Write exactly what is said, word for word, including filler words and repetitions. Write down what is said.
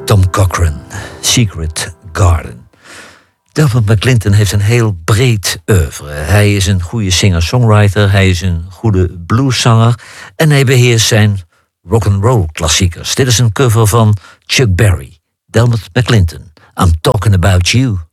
Tom Cochrane, Secret Garden. Delbert McClinton heeft een heel breed oeuvre. Hij is een goede singer-songwriter, hij is een goede blueszanger en hij beheerst zijn rock'n'roll klassiekers. Dit is een cover van Chuck Berry, Delbert McClinton. I'm talking about you.